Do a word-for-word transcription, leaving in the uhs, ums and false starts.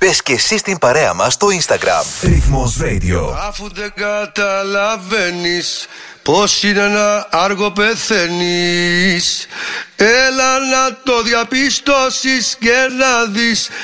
Μπες και εσύ στην παρέα μας στο Instagram. Ρυθμός Radio. Αφού δεν καταλαβαίνεις πως είναι να άργο πεθαίνεις, έλα να το διαπιστώσεις και να δεις